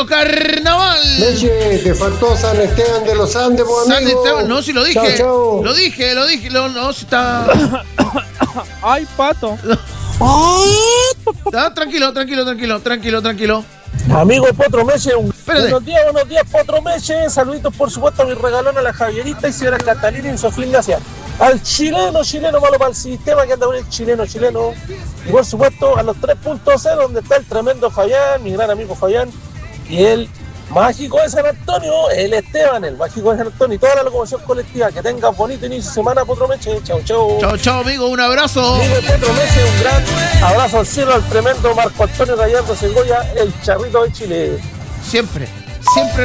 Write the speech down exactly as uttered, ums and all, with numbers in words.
amigo Carnaval. Leche, te faltó San Esteban de los Andes, pues, San amigo. Esteban, no, si lo dije. Chao, chao. Lo dije, lo dije, lo, no, si está. Ay, pato. Está tranquilo, tranquilo, tranquilo, tranquilo, tranquilo. Amigo Potro Meche, un... Espérate. buenos días, buenos días, Potro Meche. Saluditos, por supuesto, a mi regalón a la Javierita y señora Catalina y Sofía Ignacia. Al chileno, chileno, malo para el sistema que anda con el chileno, chileno. Y por supuesto, a los tres punto cero, donde está el tremendo Fabián, mi gran amigo Fabián, y el mágico de San Antonio, el Esteban, el mágico de San Antonio, y toda la locomoción colectiva. Que tengas bonito inicio de semana, Potro Meche. Chau, chau. Chao, chao, amigo, un abrazo. Amigo Potro Meche, un gran abrazo al cielo al tremendo Marco Antonio Gallardo Segoya, el charrito de Chile. Siempre, siempre.